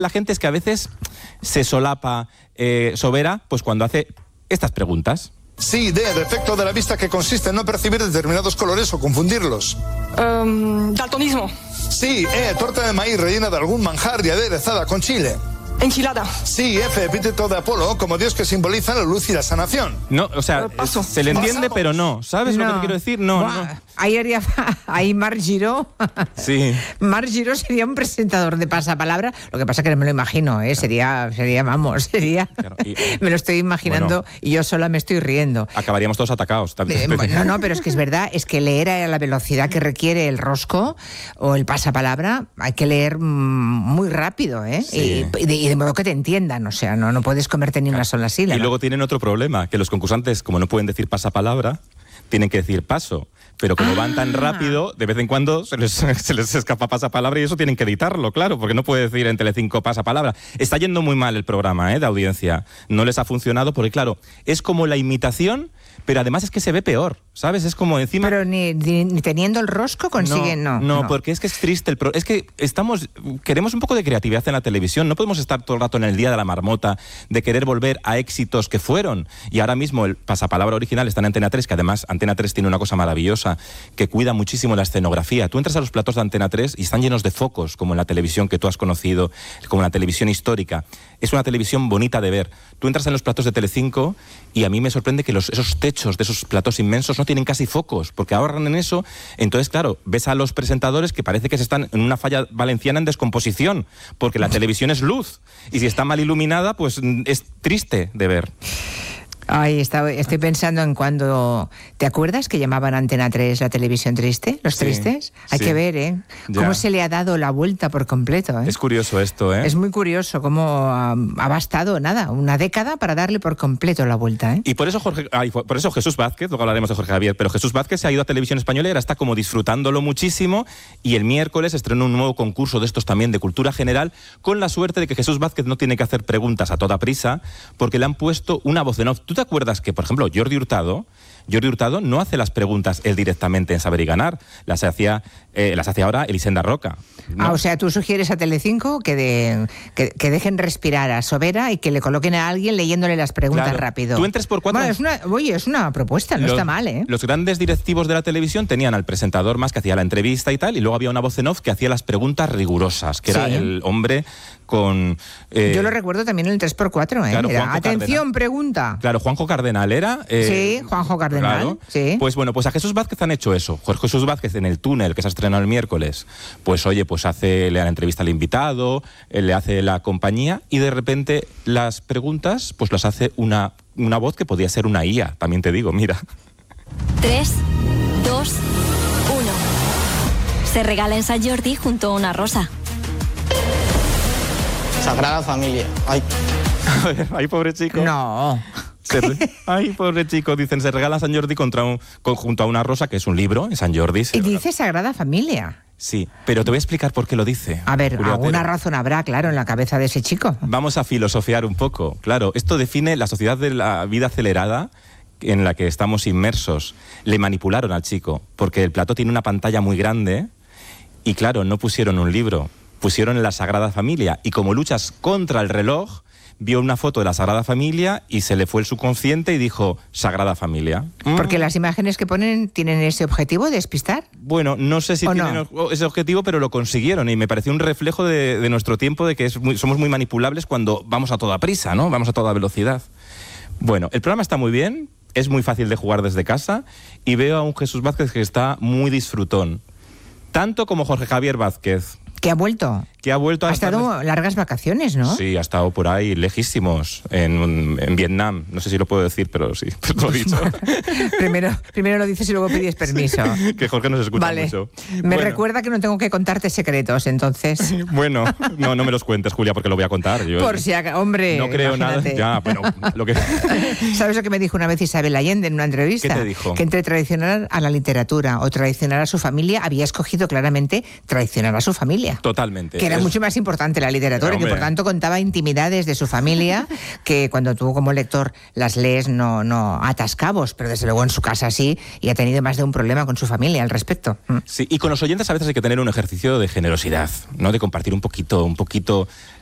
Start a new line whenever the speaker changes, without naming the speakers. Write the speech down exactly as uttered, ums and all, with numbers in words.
La gente es que a veces se solapa eh, Sobera, pues cuando hace estas preguntas.
Sí, D, defecto de la vista que consiste en no percibir determinados colores o confundirlos.
Um, daltonismo.
Sí, E, torta de maíz rellena de algún manjar y aderezada con chile.
Enchilada.
Sí, F, epíteto de Apolo, como dios que simboliza la luz y la sanación.
No, o sea,
Paso.
se le entiende,
Pasamos.
pero no. ¿Sabes
No.
lo que te quiero decir? No,
Buah,
no.
Ahí haría, ahí Marc Giró.
Sí.
Marc Giró sería un presentador de pasapalabra. Lo que pasa es que no me lo imagino, ¿eh? Sería, sería, vamos, sería.
Claro, y-
me lo estoy imaginando
Bueno.
y yo sola me estoy riendo.
Acabaríamos todos atacados. Tal
Eh,
vez.
No, no, pero es que es verdad, es que leer a la velocidad que requiere el rosco o el pasapalabra, hay que leer mm, muy rápido, ¿eh?
Sí.
Y, y de, y de modo que te entiendan, o sea, no, no puedes comerte ni una sola sílaba.
Y luego tienen otro problema, que los concursantes, como no pueden decir pasapalabra, tienen que decir paso. Pero como van tan
Ah.
rápido, de vez en cuando se les, se les escapa pasapalabra y eso tienen que editarlo, claro, porque no puede decir en Telecinco pasapalabra. Está yendo muy mal el programa, ¿eh?, de audiencia. No les ha funcionado porque, claro, es como la imitación, pero además es que se ve peor, ¿sabes? Es como encima...
Pero ni, ni- ni teniendo el rosco consiguen, no.
no, porque es que es triste el pro- es que estamos queremos un poco de creatividad en la televisión, no podemos estar todo el rato en el día de la marmota de querer volver a éxitos que fueron, y ahora mismo el pasapalabra original está en Antena tres, que además Antena tres tiene una cosa maravillosa, que cuida muchísimo la escenografía. Tú entras a los platos de Antena tres y están llenos de focos, como en la televisión que tú has conocido, como en la televisión histórica. Es una televisión bonita de ver. Tú entras en los platos de Telecinco y a mí me sorprende que los, esos techos de esos platos inmensos no tienen casi focos, porque ahorran en eso. Entonces, claro, ves a los presentadores que parece que se están en una falla valenciana en descomposición, porque la televisión es luz, y si está mal iluminada, pues mm, es triste de ver.
Ay, está- estoy pensando en cuando... ¿Te acuerdas que llamaban Antena tres la televisión triste? ¿Los
Sí,
tristes? Hay
sí.
que ver, ¿eh?
Ya.
Cómo se le ha dado la vuelta por completo, ¿eh?
Es curioso esto, ¿eh?
Es muy curioso cómo ah, ha bastado, nada, una década para darle por completo la vuelta, ¿eh?
Y por eso, Jorge, ay, por eso Jesús Vázquez, luego hablaremos de Jorge Javier, pero Jesús Vázquez se ha ido a Televisión Española y ahora está como disfrutándolo muchísimo, y el miércoles estrenó un nuevo concurso de estos también de cultura general, con la suerte de que Jesús Vázquez no tiene que hacer preguntas a toda prisa, porque le han puesto una voz en off. ¿Tú te acuerdas que, por ejemplo, Jordi Hurtado, Jordi Hurtado no hace las preguntas él directamente en Saber y Ganar, las hacía, eh, las hace ahora Elisenda Roca, ¿no?
Ah, o sea, tú sugieres a Telecinco que, de, que, que dejen respirar a Sobera y que le coloquen a alguien leyéndole las preguntas
Claro.
rápido.
Tú entres por cuatro-
Bueno, es una, oye, es una propuesta, no
Los-
está mal, ¿eh?
Los grandes directivos de la televisión tenían al presentador más que hacía la entrevista y tal, y luego había una voz en off que hacía las preguntas rigurosas, que era
Sí.
el hombre con... eh,
Yo lo recuerdo también en el tres por cuatro, ¿eh?
claro,
Era,
Juanjo
atención,
Cardenal.
pregunta.
Claro, Juanjo Cardenal era... eh,
Sí, Juanjo Cardenal, sí.
Pues bueno, pues a Jesús Vázquez han hecho eso. Jorge Jesús Vázquez en el túnel que se ha estrenado el miércoles, pues oye, pues hace, le da la entrevista al invitado, eh, le hace la compañía, y de repente las preguntas pues las hace una, una voz que podía ser una I A, también te digo, mira.
tres, dos, uno. Se regala en San Jordi junto a una rosa.
Sagrada Familia. Ay,
Ay, pobre chico.
No.
Se re- Ay, pobre chico, dicen, se regala San Jordi contra un, con- junto a una rosa, que es un libro, en San Jordi. se
Y
regala.
dice Sagrada Familia.
Sí, pero te voy a explicar por qué lo dice.
A ver,
Julia
alguna
Otero.
razón habrá, claro, en la cabeza de ese chico.
Vamos a filosofear un poco. Claro, esto define la sociedad de la vida acelerada en la que estamos inmersos. Le manipularon al chico, porque el plató tiene una pantalla muy grande y, claro, no pusieron un libro, pusieron la Sagrada Familia. Y como luchas contra el reloj, vio una foto de la Sagrada Familia y se le fue el subconsciente y dijo, Sagrada Familia.
Porque las imágenes que ponen tienen ese objetivo de despistar.
Bueno, no sé si
¿O
tienen
no?
o- ese objetivo, pero lo consiguieron, y me pareció un reflejo de, de nuestro tiempo, de que es muy- somos muy manipulables cuando vamos a toda prisa, ¿no? Vamos a toda velocidad. Bueno, el programa está muy bien, es muy fácil de jugar desde casa, y veo a un Jesús Vázquez que está muy disfrutón. Tanto como Jorge Javier Vázquez,
Que ha vuelto.
que ha vuelto a
Ha
estar-
estado largas vacaciones, ¿no?
Sí, ha estado por ahí lejísimos, en, en Vietnam. No sé si lo puedo decir, pero sí, pues lo he dicho.
primero, primero lo dices y luego pides permiso.
Que Jorge nos escucha
Vale.
mucho.
Me
Bueno.
recuerda que no tengo que contarte secretos, entonces.
Bueno, no, no me los cuentes, Julia, porque lo voy a contar. Yo
Por si acaso, hombre.
no creo
imagínate.
nada. Ya, bueno, lo que...
¿Sabes lo que me dijo una vez Isabel Allende en una entrevista?
¿Qué te dijo?
Que entre traicionar a la literatura o traicionar a su familia, había escogido claramente traicionar a su familia.
Totalmente.
Que era
Es-
mucho más importante la literatura,
Eh,
y que por
hombre.
tanto contaba intimidades de su familia que cuando tú como lector las lees no, no atas cabos, pero desde luego en su casa sí, y ha tenido más de un problema con su familia al respecto. Mm.
Sí, y con los oyentes a veces hay que tener un ejercicio de generosidad, ¿no? De compartir un poquito, un poquito